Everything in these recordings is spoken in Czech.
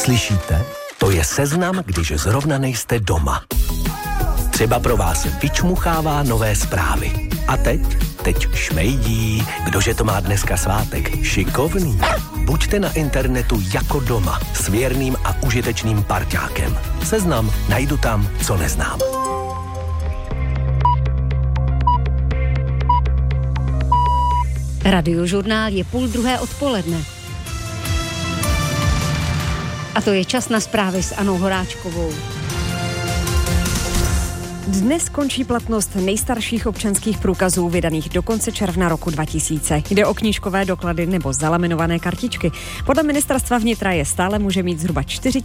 Slyšíte? To je seznam, když zrovna nejste doma. Třeba pro vás vyčmuchává nové zprávy. A teď šmejdí, kdože to má dneska svátek. Šikovný. Buďte na internetu jako doma s věrným a užitečným parťákem. Seznam najdu tam, co neznám. Radiožurnál je 12:30 odpoledne. A to je čas na zprávy s Anou Horáčkovou. Dnes končí platnost nejstarších občanských průkazů vydaných do konce června roku 2000. Jde o knížkové doklady nebo zalaminované kartičky. Podle ministerstva vnitra je stále může mít zhruba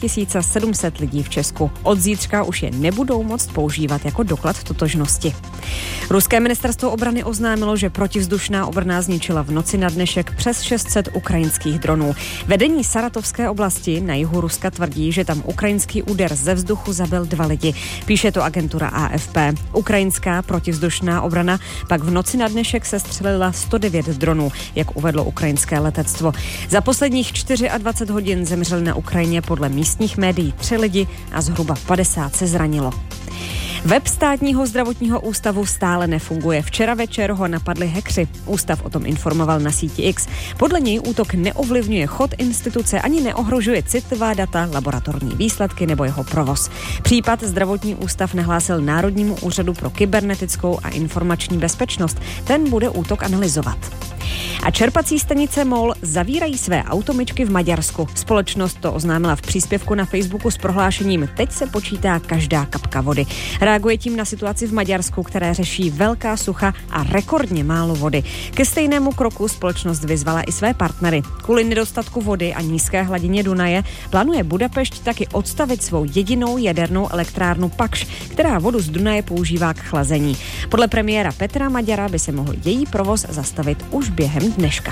4700 lidí v Česku. Od zítřka už je nebudou moct používat jako doklad totožnosti. Ruské ministerstvo obrany oznámilo, že protivzdušná obrana zničila v noci na dnešek přes 600 ukrajinských dronů. Vedení Saratovské oblasti na jihu Ruska tvrdí, že tam ukrajinský úder ze vzduchu zabil 2 lidi. Píše to agentura AFP. Ukrajinská protivzdušná obrana pak v noci na dnešek sestřelila 109 dronů, jak uvedlo ukrajinské letectvo. Za posledních 24 hodin zemřeli na Ukrajině podle místních médií 3 lidi a zhruba 50 se zranilo. Web Státního zdravotního ústavu stále nefunguje. Včera večer ho napadli hackři. Ústav o tom informoval na síti X. Podle něj útok neovlivňuje chod instituce ani neohrožuje citlivá data, laboratorní výsledky nebo jeho provoz. Případ zdravotní ústav nahlásil Národnímu úřadu pro kybernetickou a informační bezpečnost. Ten bude útok analyzovat. A čerpací stanice MOL zavírají své automyčky v Maďarsku. Společnost to oznámila v příspěvku na Facebooku s prohlášením: teď se počítá každá kapka vody. Reaguje tím na situaci v Maďarsku, které řeší velká sucha a rekordně málo vody. Ke stejnému kroku společnost vyzvala i své partnery. Kvůli nedostatku vody a nízké hladině Dunaje plánuje Budapešť taky odstavit svou jedinou jadernou elektrárnu Pakš, která vodu z Dunaje používá k chlazení. Podle premiéra Petra Maďara by se mohl její provoz zastavit už během dneška.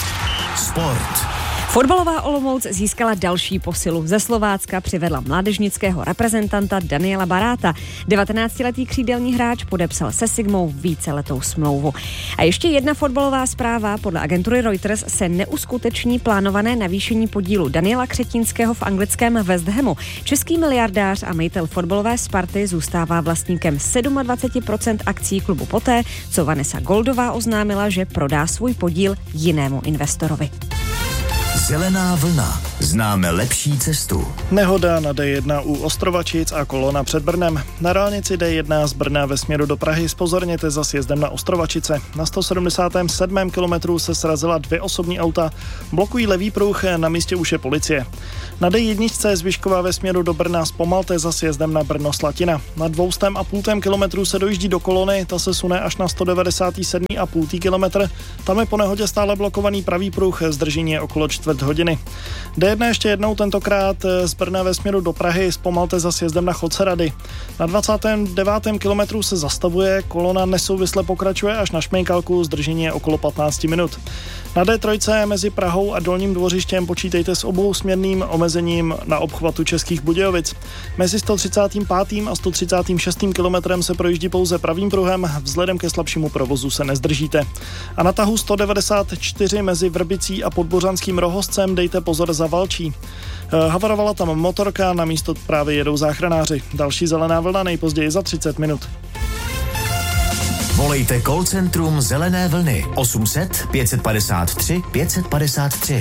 Sport. Fotbalová Olomouc získala další posilu. Ze Slovácka přivedla mládežnického reprezentanta Daniela Baráta. 19letý křídelní hráč podepsal se Sigmou víceletou smlouvu. A ještě jedna fotbalová zpráva. Podle agentury Reuters se neuskuteční plánované navýšení podílu Daniela Křetínského v anglickém West Hamu. Český miliardář a majitel fotbalové Sparty zůstává vlastníkem 27% akcí klubu poté, co Vanessa Goldová oznámila, že prodá svůj podíl jinému investorovi. Zelená vlna. Známe lepší cestu. Nehoda na D1 u Ostrovačic a kolona před Brnem. Na dálnici D1 z Brna ve směru do Prahy zpozorněte za sjezdem na Ostrovačice. Na 177. kilometru se srazila 2 osobní auta. Blokují levý pruh, na místě už je policie. Na D1 z Vyškova ve směru do Brna zpomalte za sjezdem na Brno-Slatina. Na 200,5 kilometru se dojíždí do kolony, ta se sune až na 197,5 kilometr. Tam je po nehodě stále blokovaný pravý pruh, zdržení je okolo 4 hodiny. D1 ještě jednou, tentokrát z Brna ve směru do Prahy zpomalte za sjezdem na Chodce Rady. Na 29. kilometru se zastavuje, kolona nesouvisle pokračuje až na Šmejkalku, zdržení je okolo 15 minut. Na D3 mezi Prahou a Dolním Dvořištěm počítejte s obousměrným omezením na obchvatu Českých Budějovic. Mezi 135. a 136. kilometrem se projíždí pouze pravým pruhem, vzhledem ke slabšímu provozu se nezdržíte. A na tahu 194 mezi Vrbicí a Podbořanským Rohozcem dejte pozor za Valčí. Havarovala tam motorka, na místo právě jedou záchranáři. Další zelená vlna nejpozději za 30 minut. Volejte call centrum Zelené vlny 800 553 553.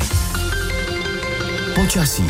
Počasí.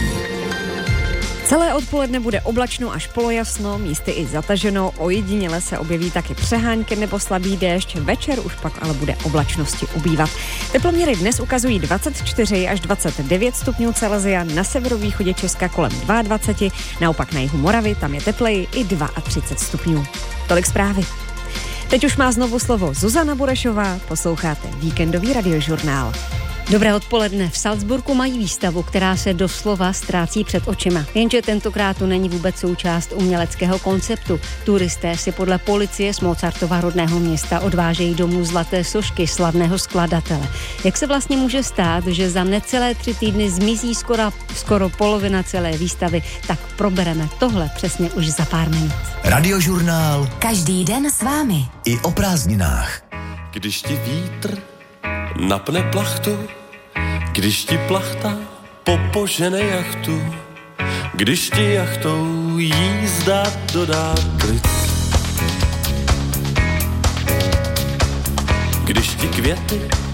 Celé odpoledne bude oblačno až polojasno, místy i zataženo, ojediněle se objeví taky přehánky nebo slabý déšť, večer už pak ale bude oblačnosti ubývat. Teploměry dnes ukazují 24 až 29 stupňů Celsia, na severovýchodě Česka kolem 22, naopak na jihu Moravy, tam je tepleji i 32 stupňů. Tolik zprávy. Teď už má znovu slovo Zuzana Burešová, posloucháte víkendový radiožurnál. Dobré odpoledne. V Salzburgu mají výstavu, která se doslova ztrácí před očima. Jenže tentokrát to není vůbec součást uměleckého konceptu. Turisté si podle policie z Mozartova rodného města odvážejí domů zlaté sošky slavného skladatele. Jak se vlastně může stát, že za necelé 3 týdny zmizí skoro polovina celé výstavy, tak probereme tohle přesně už za pár minut. Radiožurnál. Každý den s vámi. I o prázdninách. Když ti vítr napne plachtu, když ti plachta popožene jachtu, když ti jachtou jízda dodá klid. Když ti květy